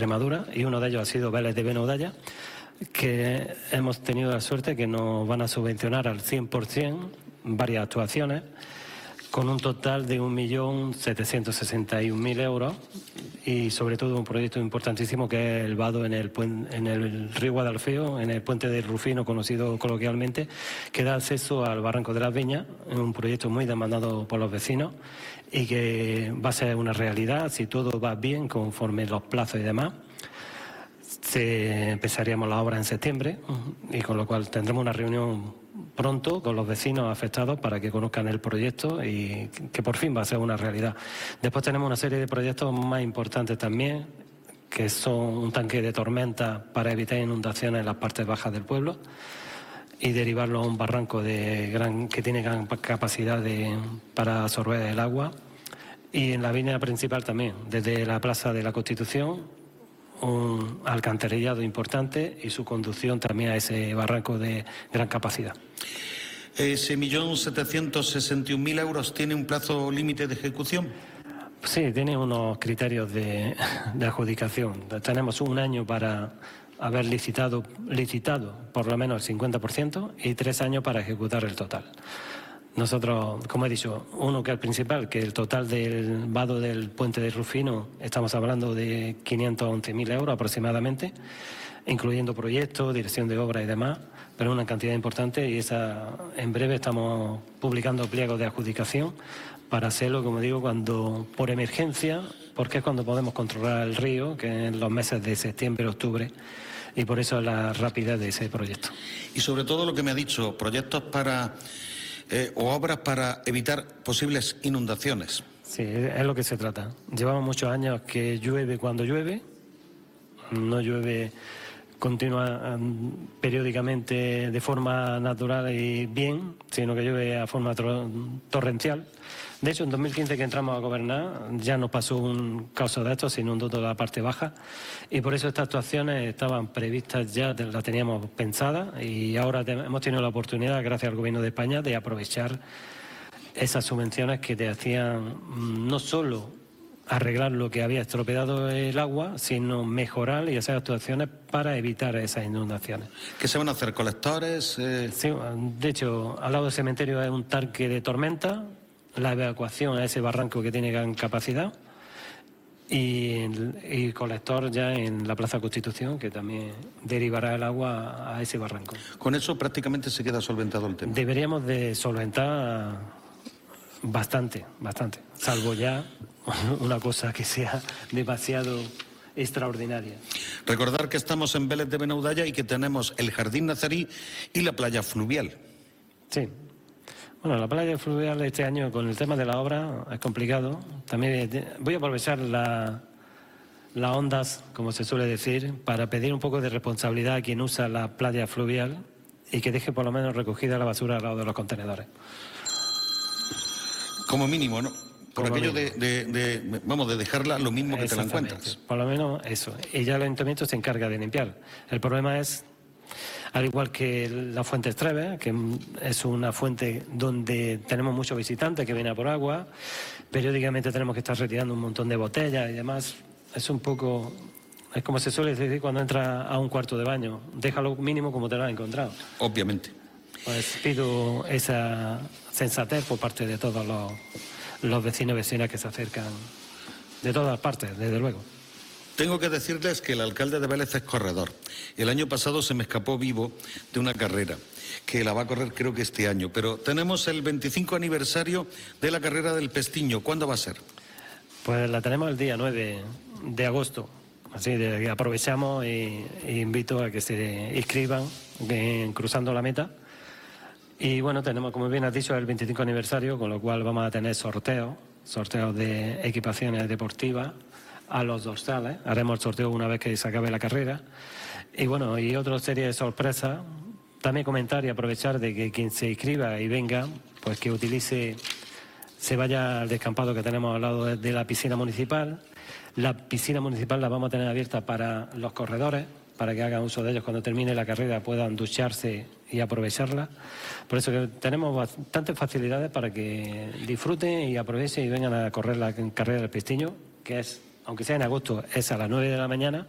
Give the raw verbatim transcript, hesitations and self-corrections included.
Extremadura, y uno de ellos ha sido Vélez de Benaudalla, que hemos tenido la suerte que nos van a subvencionar al cien por cien varias actuaciones, con un total de un millón setecientos sesenta y un mil euros, y sobre todo un proyecto importantísimo que es el vado en el, en el río Guadalfeo, en el puente del Rufino, conocido coloquialmente, que da acceso al Barranco de las Viñas. Es un proyecto muy demandado por los vecinos y que va a ser una realidad si todo va bien conforme los plazos y demás. Se, empezaríamos la obra en septiembre, y con lo cual tendremos una reunión pronto con los vecinos afectados para que conozcan el proyecto y que por fin va a ser una realidad. Después tenemos una serie de proyectos más importantes también, que son un tanque de tormenta para evitar inundaciones en las partes bajas del pueblo y derivarlo a un barranco de gran, que tiene gran capacidad de, para absorber el agua. Y en la avenida principal también, desde la Plaza de la Constitución, un alcantarillado importante y su conducción también a ese barranco de gran capacidad. ¿Ese millón setecientos sesenta y un mil euros tiene un plazo límite de ejecución? Sí, tiene unos criterios de, de adjudicación. Tenemos un año para haber licitado, licitado por lo menos el cincuenta por ciento y tres años para ejecutar el total. Nosotros, como he dicho, uno que es el principal, que el total del vado del puente de Rufino, estamos hablando de quinientos once mil euros aproximadamente, incluyendo proyectos, dirección de obra y demás, pero una cantidad importante, y esa en breve estamos publicando pliegos de adjudicación para hacerlo, como digo, cuando por emergencia, porque es cuando podemos controlar el río, que en los meses de septiembre, octubre, y por eso la rapidez de ese proyecto. Y sobre todo lo que me ha dicho, proyectos para... Eh, o obras para evitar posibles inundaciones. Sí, es lo que se trata. Llevamos muchos años que llueve cuando llueve, no llueve continua, periódicamente de forma natural y bien, sino que llueve a forma torrencial. De hecho, en dos mil quince, que entramos a gobernar, ya no pasó un caso de esto, se inundó toda la parte baja, y por eso estas actuaciones estaban previstas ya, las teníamos pensadas, y ahora te, hemos tenido la oportunidad, gracias al Gobierno de España, de aprovechar esas subvenciones que te hacían no solo arreglar lo que había estropeado el agua, sino mejorar y hacer actuaciones para evitar esas inundaciones. ¿Qué se van a hacer? ¿Colectores? Eh... Sí, de hecho, al lado del cementerio hay un tanque de tormenta, la evacuación a ese barranco que tiene gran capacidad, y, y colector ya en la Plaza Constitución, que también derivará el agua a ese barranco. Con eso prácticamente se queda solventado el tema. Deberíamos de solventar bastante, bastante, salvo ya una cosa que sea demasiado extraordinaria. Recordar que estamos en Vélez de Benaudalla y que tenemos el Jardín Nazarí y la playa fluvial. Sí. Bueno, la playa fluvial este año con el tema de la obra es complicado. También voy a aprovechar la, las ondas, como se suele decir, para pedir un poco de responsabilidad a quien usa la playa fluvial y que deje por lo menos recogida la basura al lado de los contenedores. Como mínimo, ¿no? Por Como aquello de, de, de, vamos, de dejarla lo mismo que te la encuentras. Por lo menos eso. Y ya el ayuntamiento se encarga de limpiar. El problema es, al igual que la fuente Estreve, que es una fuente donde tenemos muchos visitantes que vienen a por agua, periódicamente tenemos que estar retirando un montón de botellas y demás. Es un poco, es como se suele decir cuando entras a un cuarto de baño, déjalo mínimo como te lo has encontrado. Obviamente. Pues pido esa sensatez por parte de todos los, los vecinos y vecinas que se acercan de todas partes, desde luego. Tengo que decirles que el alcalde de Vélez es corredor. El año pasado se me escapó vivo de una carrera, que la va a correr creo que este año. Pero tenemos el veinticinco aniversario de la carrera del Pestiño. ¿Cuándo va a ser? Pues la tenemos el día nueve de agosto. Así que aprovechamos y, y invito a que se inscriban en Cruzando la Meta. Y bueno, tenemos, como bien has dicho, el veinticinco aniversario, con lo cual vamos a tener sorteos, sorteos de equipaciones deportivas a los dorsales. Haremos el sorteo una vez que se acabe la carrera. Y bueno, y otra serie de sorpresas. También comentar y aprovechar de que quien se inscriba y venga, pues que utilice, se vaya al descampado que tenemos al lado de la piscina municipal. La piscina municipal la vamos a tener abierta para los corredores, para que hagan uso de ellos cuando termine la carrera, puedan ducharse y aprovecharla. Por eso que tenemos bastantes facilidades para que disfruten y aprovechen y vengan a correr la carrera del Pestiño, que es, aunque sea en agosto, es a las nueve de la mañana,